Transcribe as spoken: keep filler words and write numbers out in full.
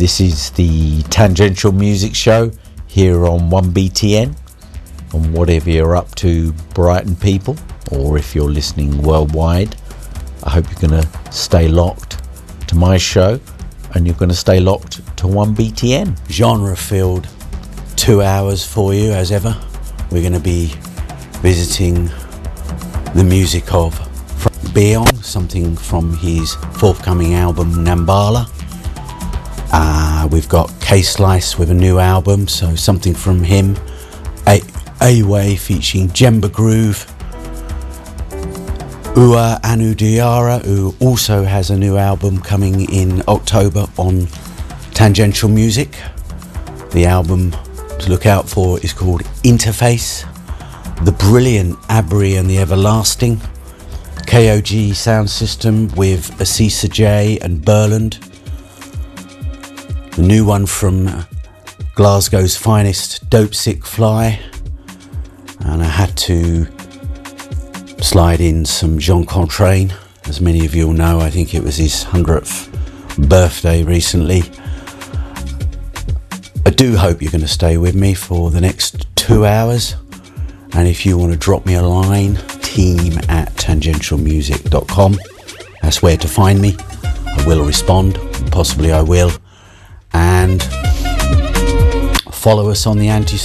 This is the Tangential Music Show here on one B T N. And whatever you're up to, Brighton people, or if you're listening worldwide, I hope you're going to stay locked to my show, and you're going to stay locked to one B T N. Genre-filled two hours for you, as ever. We're going to be visiting the music of Beong, something from his forthcoming album Nambala. Uh, we've got K-Slice with a new album, so something from him. A- Away featuring Jemba Groove. Ua Anu Diara, who also has a new album coming in October on Tangential Music. The album to look out for is called Interface. The brilliant Abri and the Everlasting. K O G Sound System with Asisa J and Burland. The new one from Glasgow's finest, Dope Sick Fly. And I had to slide in some John Coltrane. As many of you will know, I think it was his hundredth birthday recently. I do hope you're going to stay with me for the next two hours. And if you want to drop me a line, team at tangential music dot com. That's where to find me. I will respond, possibly I will. And follow us on the Anti